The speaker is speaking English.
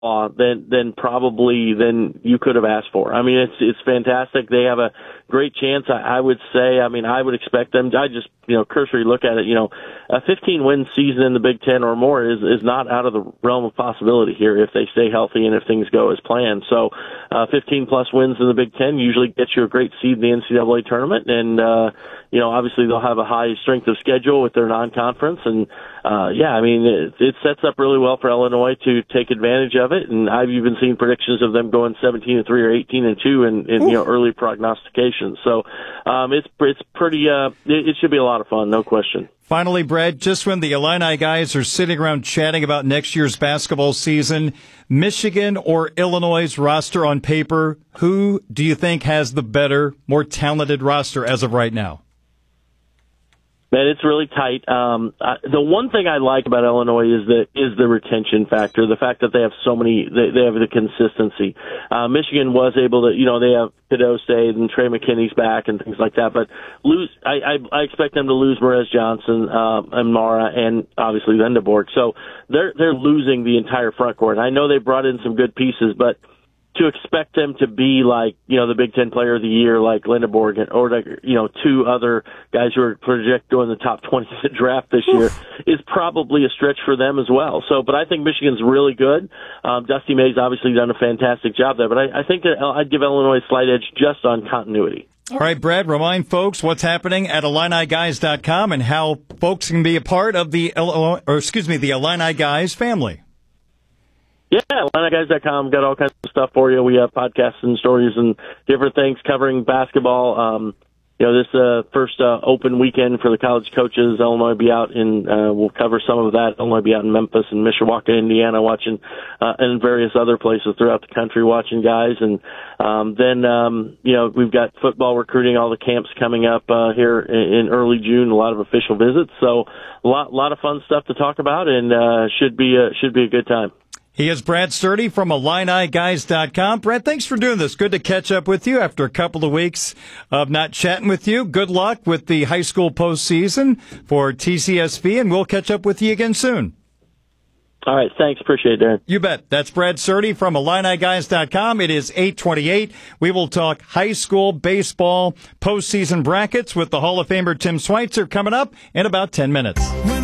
than probably than you could have asked for. I mean, it's fantastic. They have a great chance. I would say. I mean, I would expect them. I just cursory look at it. A 15-win season in the Big Ten or more is not out of the realm of possibility here if they stay healthy and if things go as planned. So, 15-plus wins in the Big Ten usually gets you a great seed in the NCAA tournament, and obviously they'll have a high strength of schedule with their non-conference, and it sets up really well for Illinois to take advantage of it. And I've even seen predictions of them going 17-3 or 18-2 in early prognostications. So it's pretty. It should be a lot of fun, no question. Finally, Brad, just when the Illini guys are sitting around chatting about next year's basketball season, Michigan or Illinois' roster on paper, who do you think has the better, more talented roster as of right now? Man, it's really tight. The one thing I like about Illinois is the retention factor, the fact that they have so many, they have the consistency. Michigan was able to, they have Cadeau stayed and Trey McKinney's back and things like that, but I expect them to lose Perez Johnson, and Mara, and obviously Lindeborg. So they're losing the entire front court. I know they brought in some good pieces, but to expect them to be like, the Big Ten Player of the Year, like Lindeborg, or two other guys who are projected to go in the top 20 of the draft this year is probably a stretch for them as well. So, but I think Michigan's really good. Dusty May's obviously done a fantastic job there, but I think that I'd give Illinois a slight edge just on continuity. All right, Brad, remind folks what's happening at IlliniGuys.com and how folks can be a part of the Illini Guys family. Yeah, IlliniGuys.com. Got all kinds of stuff for you. We have podcasts and stories and different things covering basketball. This first open weekend for the college coaches. Illinois will be out we'll cover some of that. Illinois will be out in Memphis and Mishawaka, Indiana, watching, and various other places throughout the country watching guys. And then we've got football recruiting, all the camps coming up here in early June. A lot of official visits. So a lot of fun stuff to talk about, and should be a good time. He is Brad Sturdy from IlliniGuys.com. Brad, thanks for doing this. Good to catch up with you after a couple of weeks of not chatting with you. Good luck with the high school postseason for TCSV, and we'll catch up with you again soon. All right, thanks. Appreciate it, Darren. You bet. That's Brad Sturdy from IlliniGuys.com. It is 8:28. We will talk high school baseball postseason brackets with the Hall of Famer Tim Schweitzer coming up in about 10 minutes.